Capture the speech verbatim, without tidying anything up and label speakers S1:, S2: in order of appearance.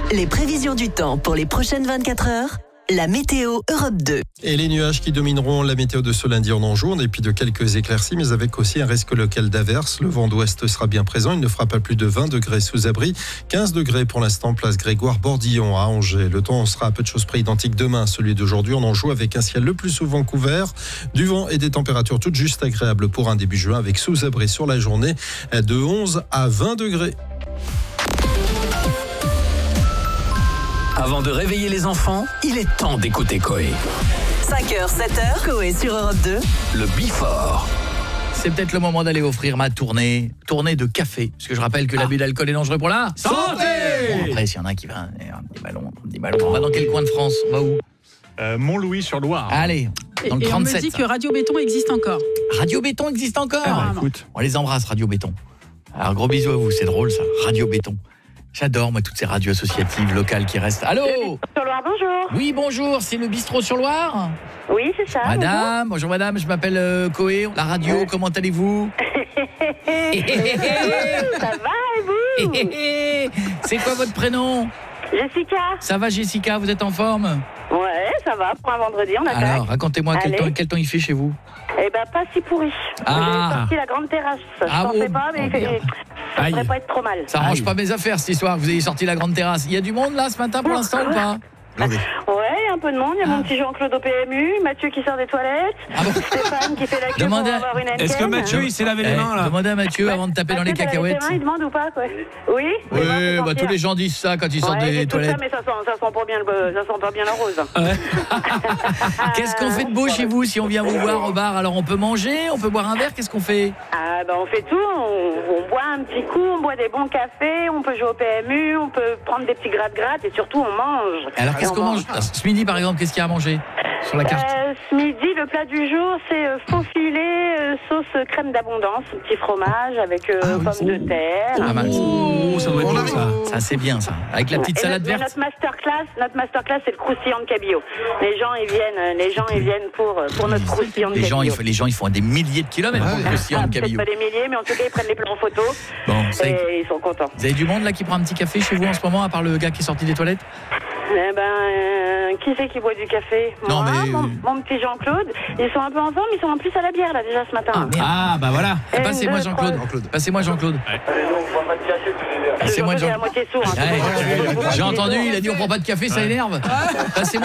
S1: Les prévisions du temps pour les prochaines vingt-quatre heures. La météo Europe deux.
S2: Et les nuages qui domineront la météo de ce lundi en Anjou, en dépit de quelques éclaircies, mais avec aussi un risque local d'averse. Le vent d'ouest sera bien présent, il ne fera pas plus de vingt degrés sous abri. quinze degrés pour l'instant, place Grégoire-Bordillon à Angers. Le temps sera à peu de choses près identique demain à celui d'aujourd'hui en Anjou, avec un ciel le plus souvent couvert, du vent et des températures toutes juste agréables pour un début juin, avec sous abri sur la journée de onze à vingt degrés.
S3: Avant de réveiller les enfants, il est temps d'écouter Coé.
S1: cinq heures, sept heures, Coé sur Europe deux.
S3: Le Before.
S4: C'est peut-être le moment d'aller offrir ma tournée, tournée de café, parce que je rappelle que ah. l'abus d'alcool est dangereux pour la santé. Bon, après, s'il y en a qui va un petit ballon, un petit ballon. On va dans quel coin de France? On va où?
S5: euh, Montlouis-sur-Loire.
S4: Allez, dans
S6: et,
S4: le trente-sept.
S6: Et on me dit que Radio Béton existe encore.
S4: Radio Béton existe encore.
S5: Ah, écoute.
S4: On les embrasse, Radio Béton. Alors, gros bisous à vous, c'est drôle ça, Radio Béton. J'adore, moi, toutes ces radios associatives locales qui restent. Allô?
S7: Sur Loire, bonjour.
S4: Oui, bonjour, c'est le bistrot sur Loire?
S7: Oui, c'est ça.
S4: Madame, bonjour, bonjour madame, je m'appelle euh, Coé, la radio, comment allez-vous?
S7: Ça va, et vous?
S4: C'est quoi votre prénom?
S7: Jessica.
S4: Ça va, Jessica, vous êtes en forme?
S7: Ouais, ça va, pour un vendredi, on attaque.
S4: Alors, racontez-moi, quel temps, quel temps il fait chez vous?
S7: Eh ben, pas si pourri.
S4: Ah.
S7: J'ai sorti la grande terrasse. Je
S4: Ah,
S7: pensais
S4: oh,
S7: pas, mais
S4: oh,
S7: il fait... ça
S4: Aïe.
S7: devrait pas être trop mal.
S4: Ça arrange
S2: Aïe.
S4: pas mes affaires, cette histoire, que vous ayez sorti la grande terrasse. Il y a du monde, là, ce matin, pour l'instant, ou pas?
S7: Ouais, un peu de monde. Il y a
S4: Ah.
S7: mon petit Jean-Claude au P M U, Mathieu qui sort des toilettes,
S4: Ah bon?
S7: Stéphane qui fait la queue
S4: Demandez
S7: pour
S4: à-
S7: avoir une M.
S5: Est-ce que Mathieu, il s'est lavé les
S4: Eh,
S5: mains, là?
S4: demandez à Mathieu avant de taper dans les
S7: Mathieu, t'as
S4: cacahuètes.
S7: lavé tes mains, il demande ou pas, quoi? Oui.
S4: Oui,
S7: Il demande de
S4: bah,
S7: sortir.
S4: tous les gens disent ça quand ils sortent
S7: Ouais,
S4: des
S7: j'ai tout
S4: toilettes.
S7: ça, mais ça sent, ça sent pas bien le, ça sent pas bien la rose.
S4: Qu'est-ce qu'on fait de beau chez vous si on vient vous voir au bar? Alors on peut manger, on peut boire un verre, qu'est-ce qu'on fait?
S7: Ah ben on fait tout, on, on boit un petit coup, on boit des bons cafés, on peut jouer au P M U, on peut prendre des petits gratte-gratte et surtout on mange.
S4: Alors
S7: Et
S4: qu'est-ce
S7: on
S4: qu'on mange? Ce midi par exemple, qu'est-ce qu'il y a à manger sur la carte?
S7: Euh, ce midi, le plat du jour, c'est euh, faux filet, euh, sauce crème d'abondance, petit fromage avec euh,
S4: Ah oui.
S7: pommes de terre.
S4: Ah, mince.
S5: Oh, ça doit être bon, ça.
S4: Ça c'est bien ça. Avec la petite
S7: Et
S4: salade
S7: notre,
S4: verte.
S7: notre masterclass, notre masterclass, c'est le croustillant de cabillaud. Les gens, ils viennent, euh, les gens, ils viennent pour euh, pour notre croustillant de
S4: Les gens,
S7: cabillaud.
S4: ils, font- les gens ils font des milliers de kilomètres pour le croustillant
S7: Ah,
S4: de
S7: peut-être
S4: cabillaud.
S7: pas des milliers, mais en tout cas, ils prennent les plans en photo
S4: Bon, ça y est.
S7: et ils sont contents.
S4: Vous avez du monde là qui prend un petit café chez vous en ce moment, à part le gars qui est sorti des toilettes?
S7: Eh ben, euh, qui c'est qui boit du café?
S4: Non,
S7: Moi,
S4: mais,
S7: mon,
S4: euh,
S7: mon petit Jean-Claude. Ils sont un peu en forme, ils sont en plus à la bière là déjà ce matin.
S4: Ah, merde.
S5: Ah, bah voilà.
S7: Une,
S4: Passez-moi
S7: deux,
S4: Jean-Claude.
S7: trois.
S4: Passez-moi Jean-Claude.
S7: Le
S4: Passez-moi
S7: Jean-Claude est à
S4: Jean.
S7: moitié sourd. hein.
S4: Ouais, J'ai entendu, il a dit on prend pas de café, ça énerve. Passez-moi